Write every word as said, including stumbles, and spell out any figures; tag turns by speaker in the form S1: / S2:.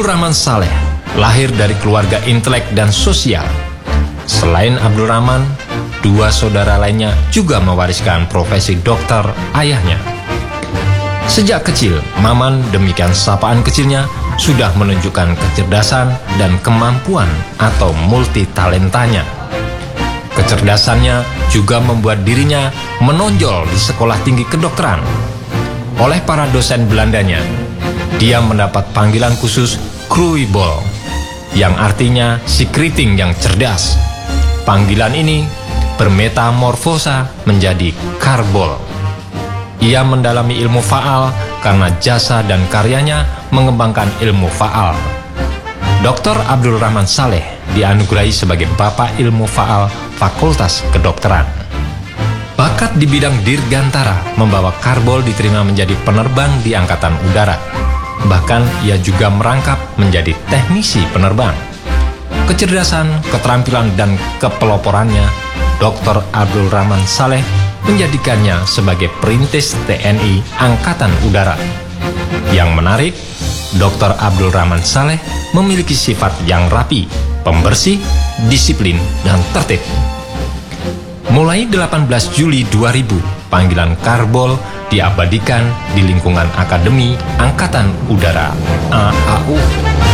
S1: Rahman Saleh lahir dari keluarga intelek dan sosial. Selain Abdul Rahman, dua saudara lainnya juga mewariskan profesi dokter ayahnya. Sejak kecil, Maman, demikian sapaan kecilnya, sudah menunjukkan kecerdasan dan kemampuan atau multitalentanya. Kecerdasannya juga membuat dirinya menonjol di sekolah tinggi kedokteran. Oleh para dosen Belandanya, dia mendapat panggilan khusus Kruibol, yang artinya si keriting yang cerdas. Panggilan ini bermetamorfosa menjadi Karbol. Ia mendalami ilmu faal karena jasa dan karyanya mengembangkan ilmu faal. doktor Abdul Rahman Saleh dianugerahi sebagai Bapak Ilmu Faal Fakultas Kedokteran. Bakat di bidang dirgantara membawa Karbol diterima menjadi penerbang di Angkatan Udara. Bahkan ia juga merangkap menjadi teknisi penerbang. Kecerdasan, keterampilan, dan kepeloporannya, doktor Abdul Rahman Saleh menjadikannya sebagai perintis T N I Angkatan Udara. Yang menarik, doktor Abdul Rahman Saleh memiliki sifat yang rapi, pembersih, disiplin, dan tertib. Mulai delapan belas Juli dua ribu, panggilan Karbol diabadikan di lingkungan Akademi Angkatan Udara A A U.